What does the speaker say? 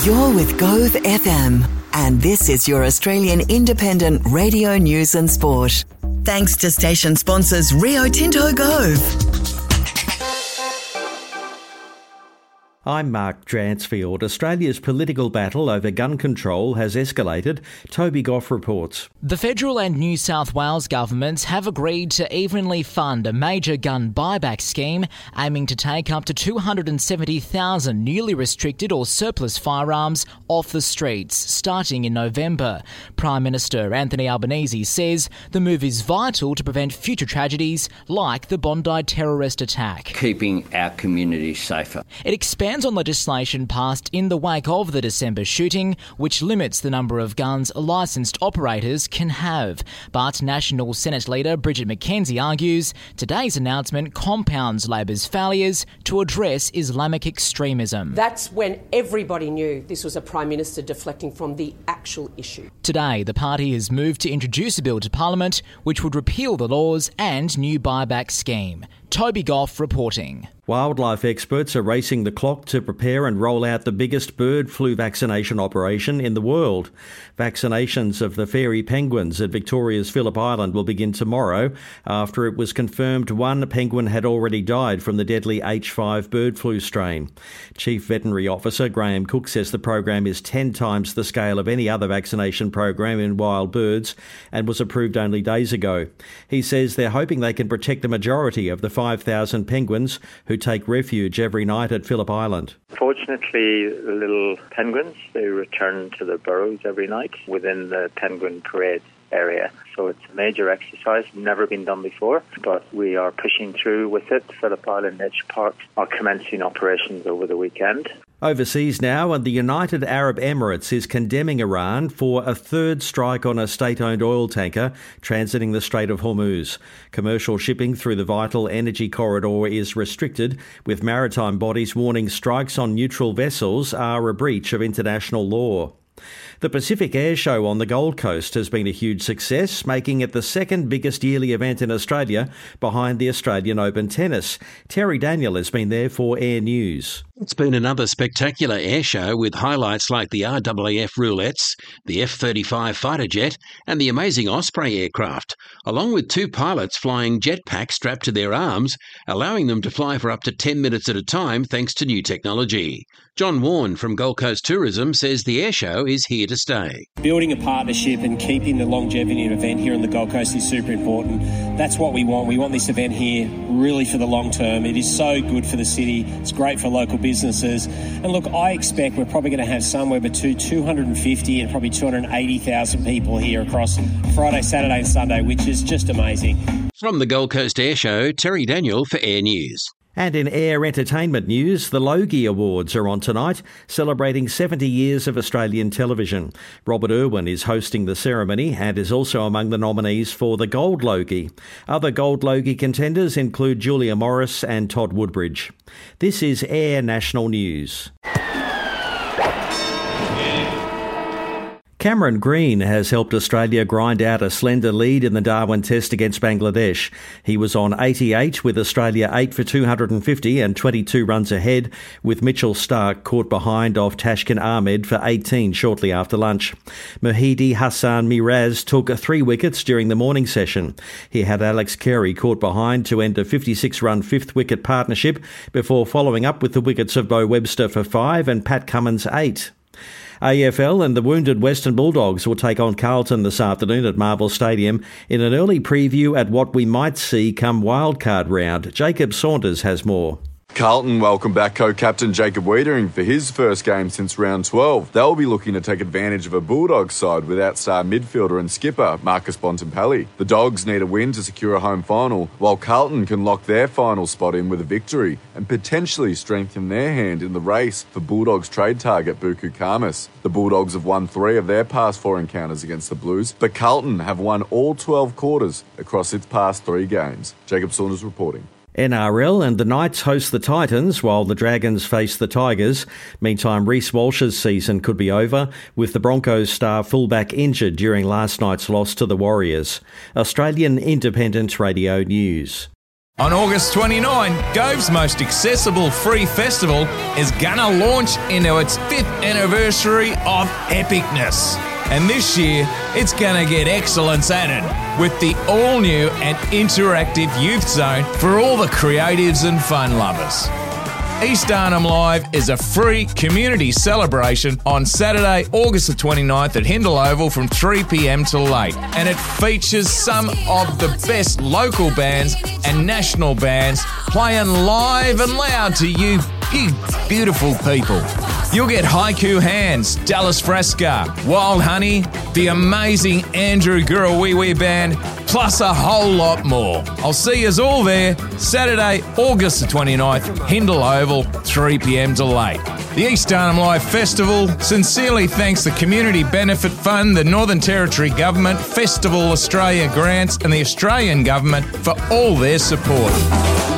You're with Gove FM, and this is your Australian independent radio news and sport. Thanks to station sponsors Rio Tinto Gove. I'm Mark Dransfield. Australia's political battle over gun control has escalated. Toby Goff reports. The federal and New South Wales governments have agreed to evenly fund a major gun buyback scheme aiming to take up to 270,000 newly restricted or surplus firearms off the streets starting in November. Prime Minister Anthony Albanese says the move is vital to prevent future tragedies like the Bondi terrorist attack. Keeping our communities safer. It expands on legislation passed in the wake of the December shooting, which limits the number of guns licensed operators can have. But National Senate leader Bridget McKenzie argues today's announcement compounds Labor's failures to address Islamic extremism. That's when everybody knew this was a Prime Minister deflecting from the actual issue. Today, the party has moved to introduce a bill to Parliament which would repeal the laws and new buyback scheme. Toby Goff reporting. Wildlife experts are racing the clock to prepare and roll out the biggest bird flu vaccination operation in the world. Vaccinations of the fairy penguins at Victoria's Phillip Island will begin tomorrow after it was confirmed one penguin had already died from the deadly H5 bird flu strain. Chief Veterinary Officer Graham Cook says the program is 10 times the scale of any other vaccination program in wild birds and was approved only days ago. He says they're hoping they can protect the majority of the 5,000 penguins who take refuge every night at Phillip Island. Fortunately, the little penguins, they return to their burrows every night within the penguin parade area. So it's a major exercise, never been done before, but we are pushing through with it. Phillip Island Nature Park are commencing operations over the weekend. Overseas now, and the United Arab Emirates is condemning Iran for a third strike on a state-owned oil tanker transiting the Strait of Hormuz. Commercial shipping through the vital energy corridor is restricted, with maritime bodies warning strikes on neutral vessels are a breach of international law. The Pacific Air Show on the Gold Coast has been a huge success, making it the second biggest yearly event in Australia behind the Australian Open tennis. Terry Daniel has been there for Air News. It's been another spectacular air show with highlights like the RAAF roulettes, the F-35 fighter jet and the amazing Osprey aircraft, along with two pilots flying jetpacks strapped to their arms, allowing them to fly for up to 10 minutes at a time thanks to new technology. John Warren from Gold Coast Tourism says the air show is here to stay. Building a partnership and keeping the longevity of an event here on the Gold Coast is super important. That's what we want. We want this event here really for the long term. It is so good for the city. It's great for local businesses. And look, I expect we're probably going to have somewhere between 250 and probably 280,000 people here across Friday, Saturday and Sunday, which is just amazing. From the Gold Coast Air Show, Terry Daniel for Air News. And in air entertainment news, the Logie Awards are on tonight, celebrating 70 years of Australian television. Robert Irwin is hosting the ceremony and is also among the nominees for the Gold Logie. Other Gold Logie contenders include Julia Morris and Todd Woodbridge. This is Air National News. Cameron Green has helped Australia grind out a slender lead in the Darwin Test against Bangladesh. He was on 88 with Australia 8 for 250 and 22 runs ahead, with Mitchell Starc caught behind off Tashkin Ahmed for 18 shortly after lunch. Mahidi Hassan Miraz took 3 wickets during the morning session. He had Alex Carey caught behind to end a 56-run fifth wicket partnership before following up with the wickets of Beau Webster for 5 and Pat Cummins 8. AFL and the wounded Western Bulldogs will take on Carlton this afternoon at Marvel Stadium in an early preview at what we might see come wildcard round. Jacob Saunders has more. Carlton welcome back co-captain Jacob Wiedering for his first game since round 12. They'll be looking to take advantage of a Bulldogs side without star midfielder and skipper Marcus Bontempelli. The Dogs need a win to secure a home final, while Carlton can lock their final spot in with a victory and potentially strengthen their hand in the race for Bulldogs trade target Buku Khamis. The Bulldogs have won 3 of their past 4 encounters against the Blues, but Carlton have won all 12 quarters across its past 3 games. Jacob Saunders reporting. NRL and the Knights host the Titans while the Dragons face the Tigers. Meantime, Reece Walsh's season could be over, with the Broncos star fullback injured during last night's loss to the Warriors. Australian Independent Radio News. On August 29, Gove's most accessible free festival is gonna launch into its 5th anniversary of epicness. And this year, it's gonna get excellence added with the all-new and interactive youth zone for all the creatives and fun lovers. East Arnhem Live is a free community celebration on Saturday, August the 29th at Hindle Oval from 3 p.m. till late. And it features some of the best local bands and national bands playing live and loud to you big, beautiful people. You'll get Haiku Hands, Dallas Fresca, Wild Honey, the amazing Andrew Gurawiwi Band, plus a whole lot more. I'll see yous all there Saturday, August the 29th, Hindle Oval, 3 p.m. till late. The East Arnhem Live Festival sincerely thanks the Community Benefit Fund, the Northern Territory Government, Festival Australia Grants and the Australian Government for all their support.